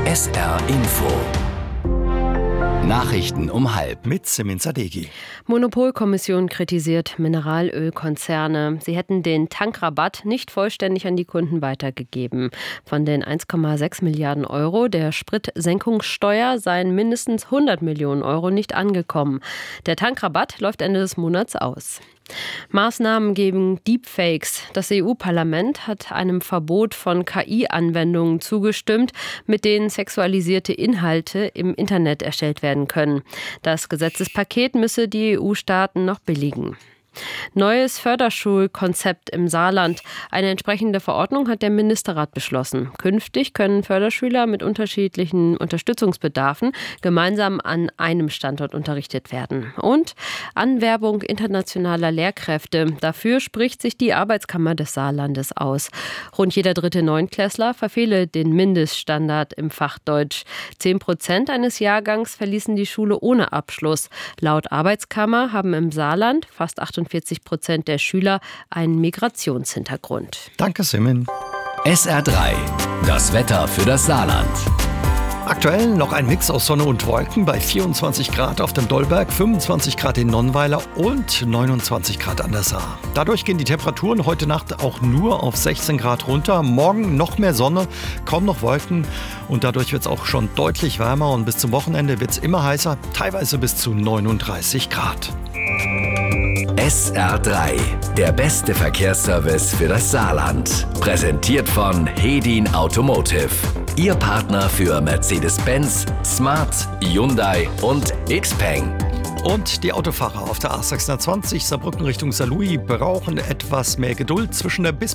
SR Info. Nachrichten um 12:30 mit Simin Sadeghi. Monopolkommission kritisiert Mineralölkonzerne. Sie hätten den Tankrabatt nicht vollständig an die Kunden weitergegeben. Von den 1,6 Milliarden Euro der Spritsenkungssteuer seien mindestens 100 Millionen Euro nicht angekommen. Der Tankrabatt läuft Ende des Monats aus. Maßnahmen gegen Deepfakes. Das EU-Parlament hat einem Verbot von KI-Anwendungen zugestimmt, mit denen sexualisierte Inhalte im Internet erstellt werden können. Das Gesetzespaket müsse die EU-Staaten noch billigen. Neues Förderschulkonzept im Saarland. Eine entsprechende Verordnung hat der Ministerrat beschlossen. Künftig können Förderschüler mit unterschiedlichen Unterstützungsbedarfen gemeinsam an einem Standort unterrichtet werden. Und Anwerbung internationaler Lehrkräfte. Dafür spricht sich die Arbeitskammer des Saarlandes aus. Rund jeder dritte Neunklässler verfehle den Mindeststandard im Fach Deutsch. 10% eines Jahrgangs verließen die Schule ohne Abschluss. Laut Arbeitskammer haben im Saarland fast 48% der Schüler einen Migrationshintergrund. Danke, Simin. SR3, das Wetter für das Saarland. Aktuell noch ein Mix aus Sonne und Wolken bei 24 Grad auf dem Dollberg, 25 Grad in Nonnweiler und 29 Grad an der Saar. Dadurch gehen die Temperaturen heute Nacht auch nur auf 16 Grad runter. Morgen noch mehr Sonne, kaum noch Wolken und dadurch wird es auch schon deutlich wärmer und bis zum Wochenende wird es immer heißer, teilweise bis zu 39 Grad. SR3, der beste Verkehrsservice für das Saarland. Präsentiert von Hedin Automotive. Ihr Partner für Mercedes-Benz, Smart, Hyundai und XPeng. Und die Autofahrer auf der A620 Saarbrücken Richtung Saarlouis brauchen etwas mehr Geduld zwischen der